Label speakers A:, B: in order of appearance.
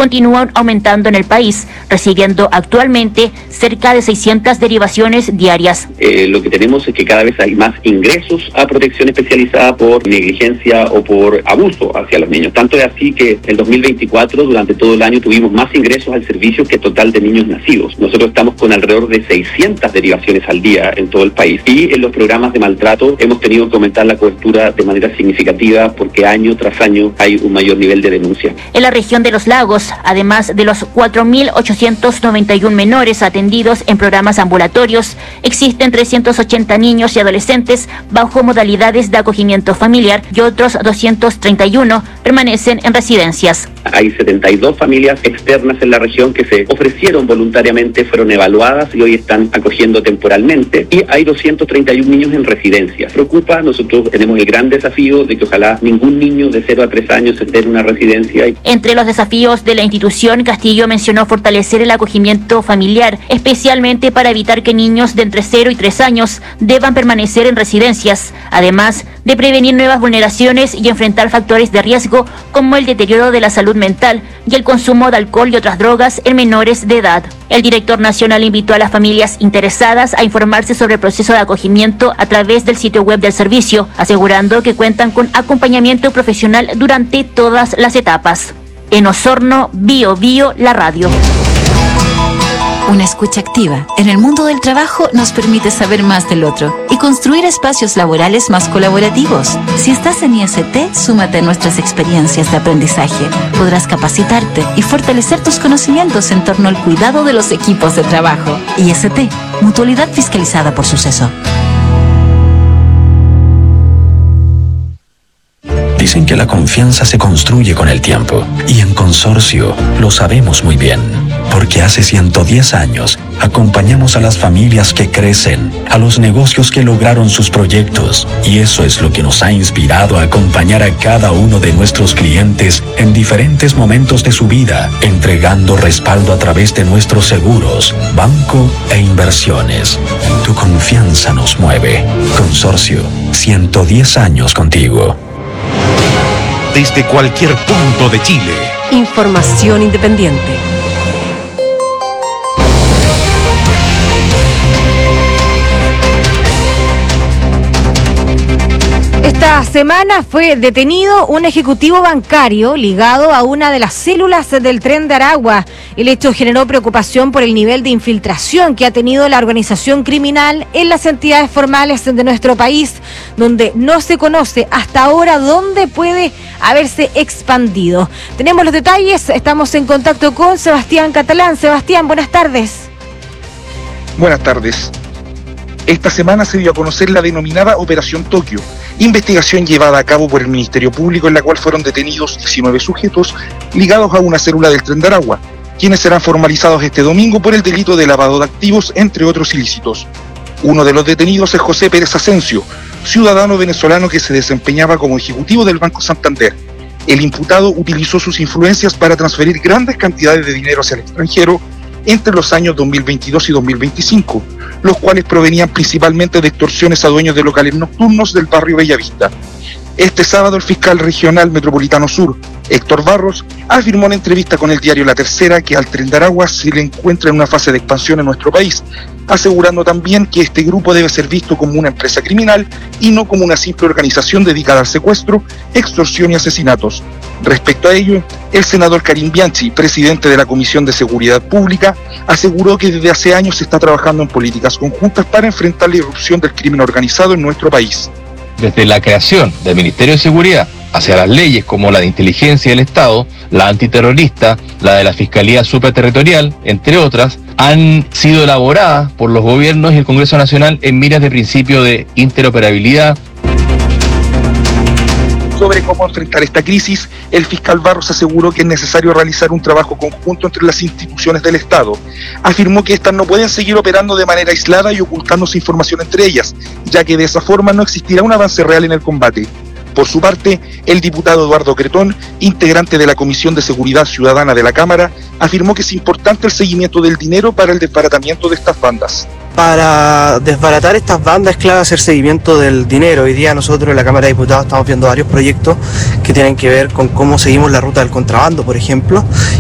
A: continúan aumentando en el país, recibiendo actualmente cerca de 600 derivaciones diarias.
B: Lo que tenemos es que cada vez hay más ingresos a protección especializada por negligencia o por abuso hacia los niños. Tanto es así que en 2024, durante todo el año, tuvimos más ingresos al servicio que total de niños nacidos. Nosotros estamos con alrededor de 600 derivaciones al día en todo el país. Y en los programas de maltrato hemos tenido que aumentar la cobertura de manera significativa porque año tras año hay un mayor nivel de denuncia.
A: En la región de Los Lagos, además de los 4.891 menores atendidos en programas ambulatorios, existen 380 niños y adolescentes bajo modalidades de acogimiento familiar y otros 231 permanecen en residencias.
B: Hay 72 familias externas en la región que se ofrecieron voluntariamente, fueron evaluadas y hoy están acogiendo temporalmente, y hay 231 niños en residencia. Preocupa, nosotros tenemos el gran desafío de que ojalá ningún niño de 0 a 3 años esté en una residencia.
A: Entre los desafíos de la institución, Castillo mencionó fortalecer el acogimiento familiar, especialmente para evitar que niños de entre 0 y 3 años deban permanecer en residencias, además de prevenir nuevas vulneraciones y enfrentar factores de riesgo como el deterioro de la salud mental y el consumo de alcohol y otras drogas en menores de edad. El director nacional invitó a las familias interesadas a informarse sobre el proceso de acogimiento a través del sitio web del servicio, asegurando que cuentan con acompañamiento profesional durante todas las etapas. En Osorno, Bio Bio, la radio.
C: Una escucha activa en el mundo del trabajo nos permite saber más del otro y construir espacios laborales más colaborativos. Si estás en IST, súmate a nuestras experiencias de aprendizaje. Podrás capacitarte y fortalecer tus conocimientos en torno al cuidado de los equipos de trabajo. IST, Mutualidad Fiscalizada por Suceso.
D: Dicen que la confianza se construye con el tiempo, y en Consorcio lo sabemos muy bien, porque hace 110 años acompañamos a las familias que crecen, a los negocios que lograron sus proyectos, y eso es lo que nos ha inspirado a acompañar a cada uno de nuestros clientes en diferentes momentos de su vida, entregando respaldo a través de nuestros seguros, banco e inversiones. Tu confianza nos mueve. Consorcio, 110 años contigo.
E: Desde cualquier punto de Chile.
F: Información independiente. Esta semana fue detenido un ejecutivo bancario ligado a una de las células del Tren de Aragua. El hecho generó preocupación por el nivel de infiltración que ha tenido la organización criminal en las entidades formales de nuestro país, donde no se conoce hasta ahora dónde puede haberse expandido. Tenemos los detalles, estamos en contacto con Sebastián Catalán. Sebastián, buenas tardes.
G: Buenas tardes. Esta semana se dio a conocer la denominada Operación Tokio, investigación llevada a cabo por el Ministerio Público en la cual fueron detenidos 19 sujetos ligados a una célula del Tren de Aragua, quienes serán formalizados este domingo por el delito de lavado de activos, entre otros ilícitos. Uno de los detenidos es José Pérez Asensio, ciudadano venezolano que se desempeñaba como ejecutivo del Banco Santander. El imputado utilizó sus influencias para transferir grandes cantidades de dinero hacia el extranjero entre los años 2022 y 2025, los cuales provenían principalmente de extorsiones a dueños de locales nocturnos del barrio Bellavista. Este sábado el fiscal regional metropolitano sur, Héctor Barros, afirmó en entrevista con el diario La Tercera que al Tren de Aragua se le encuentra en una fase de expansión en nuestro país, asegurando también que este grupo debe ser visto como una empresa criminal y no como una simple organización dedicada al secuestro, extorsión y asesinatos. Respecto a ello, el senador Karim Bianchi, presidente de la Comisión de Seguridad Pública, aseguró que desde hace años se está trabajando en políticas conjuntas para enfrentar la irrupción del crimen organizado en nuestro país.
H: Desde la creación del Ministerio de Seguridad hacia las leyes como la de inteligencia del Estado, la antiterrorista, la de la Fiscalía Superterritorial, entre otras, han sido elaboradas por los gobiernos y el Congreso Nacional en miras de principio de interoperabilidad.
G: Sobre cómo enfrentar esta crisis, el fiscal Barros aseguró que es necesario realizar un trabajo conjunto entre las instituciones del Estado. Afirmó que éstas no pueden seguir operando de manera aislada y ocultándose información entre ellas, ya que de esa forma no existirá un avance real en el combate. Por su parte, el diputado Eduardo Cretón, integrante de la Comisión de Seguridad Ciudadana de la Cámara, afirmó que es importante el seguimiento del dinero para el desbaratamiento de estas bandas.
I: Para desbaratar estas bandas es clave hacer seguimiento del dinero. Hoy día nosotros en la Cámara de Diputados estamos viendo varios proyectos que tienen que ver con cómo seguimos la ruta del contrabando, por ejemplo,